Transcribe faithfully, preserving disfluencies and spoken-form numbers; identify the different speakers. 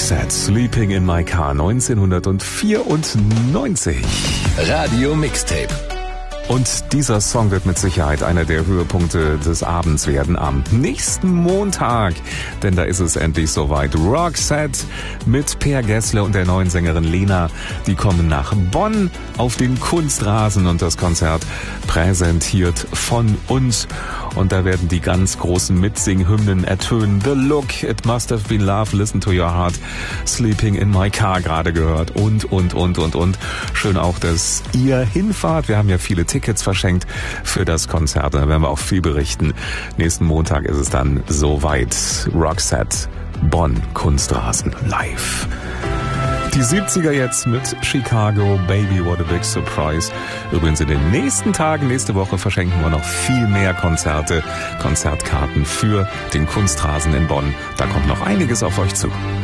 Speaker 1: Roxette, Sleeping in My Car, neunzehnhundertvierundneunzig.
Speaker 2: Radio Mixtape.
Speaker 1: Und dieser Song wird mit Sicherheit einer der Höhepunkte des Abends werden am nächsten Montag. Denn da ist es endlich soweit. Roxette mit Per Gessle und der neuen Sängerin Lena. Die kommen nach Bonn auf den Kunstrasen und das Konzert präsentiert von uns. Und da werden die ganz großen Mitsing-Hymnen ertönen. The Look, It Must Have Been Love, Listen to Your Heart, Sleeping in My Car gerade gehört und, und, und, und, und. Schön auch, dass ihr hinfahrt. Wir haben ja viele Tickets verschenkt für das Konzert. Da werden wir auch viel berichten. Nächsten Montag ist es dann soweit. Roxette, Bonn, Kunstrasen, live. Die siebziger jetzt mit Chicago, Baby, What a Big Surprise. Übrigens in den nächsten Tagen, nächste Woche verschenken wir noch viel mehr Konzerte, Konzertkarten für den Kunstrasen in Bonn. Da kommt noch einiges auf euch zu.